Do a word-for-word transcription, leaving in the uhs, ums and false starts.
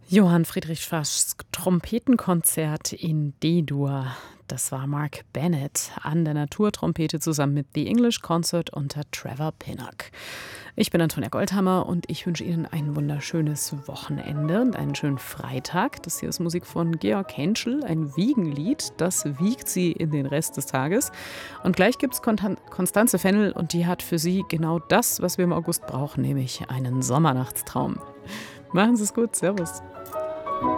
Johann Friedrich Faschs Trompetenkonzert in D-Dur. Das war Mark Bennett an der Naturtrompete zusammen mit The English Concert unter Trevor Pinnock. Ich bin Antonia Goldhammer und ich wünsche Ihnen ein wunderschönes Wochenende und einen schönen Freitag. Das hier ist Musik von Georg Henschel, ein Wiegenlied. Das wiegt Sie in den Rest des Tages. Und gleich gibt es Konstanze Fennel und die hat für Sie genau das, was wir im August brauchen, nämlich einen Sommernachtstraum. Machen Sie es gut. Servus.